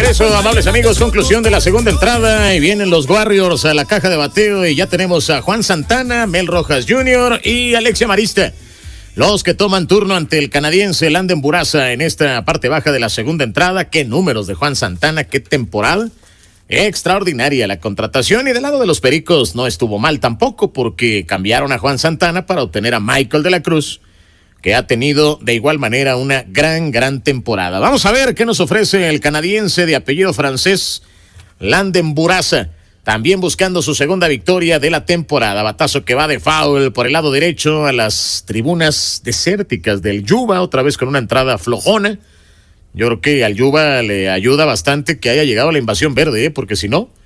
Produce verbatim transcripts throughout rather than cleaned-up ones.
regreso, amables amigos, conclusión de la segunda entrada y vienen los Warriors a la caja de bateo y ya tenemos a Juan Santana, Mel Rojas junior y Alexia Marista, los que toman turno ante el canadiense Landen Buraza en esta parte baja de la segunda entrada. Qué números de Juan Santana, qué temporada extraordinaria la contratación, y del lado de los Pericos no estuvo mal tampoco, porque cambiaron a Juan Santana para obtener a Michael de la Cruz, que ha tenido de igual manera una gran, gran temporada. Vamos a ver qué nos ofrece el canadiense de apellido francés, Landen Buraza, también buscando su segunda victoria de la temporada. Batazo que va de foul por el lado derecho a las tribunas desérticas del Yuba, otra vez con una entrada flojona. Yo creo que al Yuba le ayuda bastante que haya llegado la invasión verde, ¿eh? Porque si no,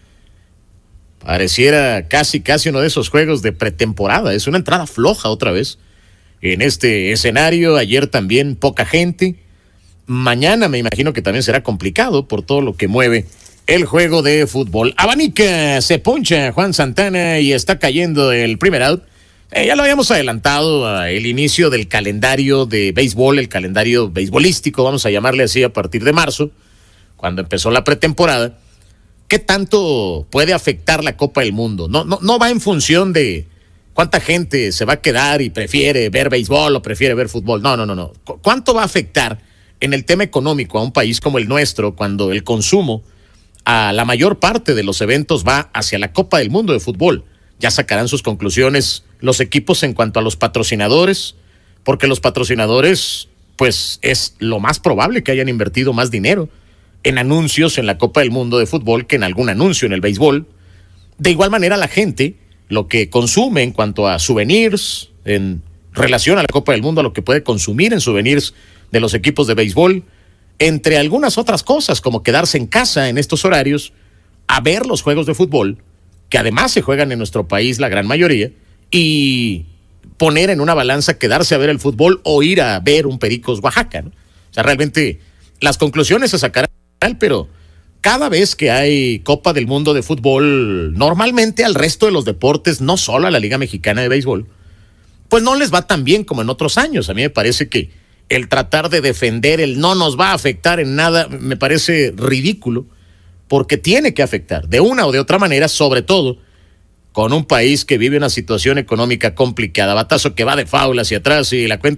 pareciera casi, casi uno de esos juegos de pretemporada. Es una entrada floja otra vez en este escenario. Ayer también poca gente. Mañana me imagino que también será complicado por todo lo que mueve el juego de fútbol. Abanica, se poncha Juan Santana y está cayendo el primer out. Eh, ya lo habíamos adelantado, uh, el inicio del calendario de béisbol, el calendario beisbolístico, vamos a llamarle así, a partir de marzo, cuando empezó la pretemporada. ¿Qué tanto puede afectar la Copa del Mundo? No, no, no va en función de cuánta gente se va a quedar y prefiere ver béisbol o prefiere ver fútbol. No, no, no, no. ¿Cu- ¿Cuánto va a afectar en el tema económico a un país como el nuestro, cuando el consumo a la mayor parte de los eventos va hacia la Copa del Mundo de fútbol? Ya sacarán sus conclusiones los equipos en cuanto a los patrocinadores, porque los patrocinadores, pues es lo más probable que hayan invertido más dinero en anuncios en la Copa del Mundo de fútbol que en algún anuncio en el béisbol. De igual manera, la gente, lo que consume en cuanto a souvenirs en relación a la Copa del Mundo, a lo que puede consumir en souvenirs de los equipos de béisbol, entre algunas otras cosas, como quedarse en casa en estos horarios a ver los juegos de fútbol, que además se juegan en nuestro país la gran mayoría, y poner en una balanza quedarse a ver el fútbol o ir a ver un Pericos Oaxaca, ¿no? O sea, realmente las conclusiones se sacarán, pero cada vez que hay Copa del Mundo de fútbol, normalmente al resto de los deportes, no solo a la Liga Mexicana de Béisbol, pues no les va tan bien como en otros años. A mí me parece que el tratar de defender el no nos va a afectar en nada me parece ridículo, porque tiene que afectar de una o de otra manera, sobre todo con un país que vive una situación económica complicada. Batazo que va de foul hacia atrás y la cuenta